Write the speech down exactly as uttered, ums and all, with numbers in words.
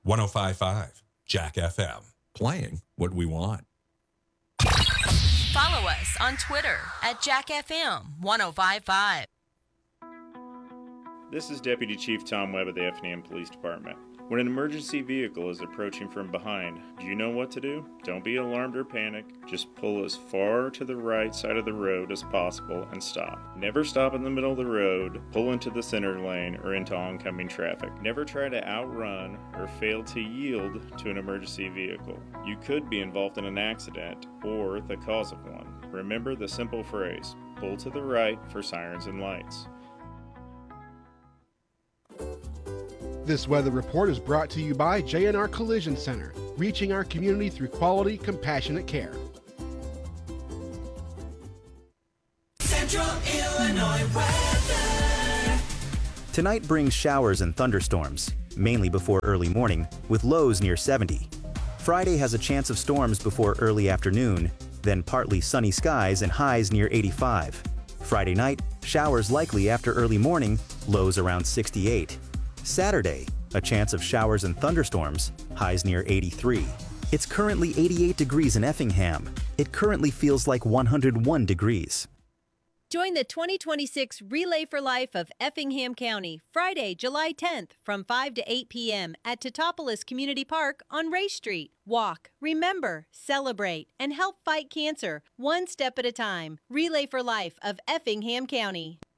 one oh five point five Jack F M. Playing what we want. Follow us on Twitter at Jack F M one oh five point five. This is Deputy Chief Tom Webb of the Effingham Police Department. When an emergency vehicle is approaching from behind, do you know what to do? Don't be alarmed or panic. Just pull as far to the right side of the road as possible and stop. Never stop in the middle of the road, pull into the center lane, or into oncoming traffic. Never try to outrun or fail to yield to an emergency vehicle. You could be involved in an accident or the cause of one. Remember the simple phrase, pull to the right for sirens and lights. This weather report is brought to you by J and R Collision Center, reaching our community through quality, compassionate care. Central Illinois weather. Tonight brings showers and thunderstorms, mainly before early morning, with lows near seventy. Friday has a chance of storms before early afternoon, then partly sunny skies and highs near eighty-five. Friday night, showers likely after early morning, lows around sixty-eight. Saturday, a chance of showers and thunderstorms, highs near eighty-three. It's currently eighty-eight degrees in Effingham. It currently feels like one hundred one degrees. Join the twenty twenty-six Relay for Life of Effingham County, Friday, July tenth, from five to eight p.m. at Teutopolis Community Park on Race Street. Walk, remember, celebrate, and help fight cancer, one step at a time. Relay for Life of Effingham County.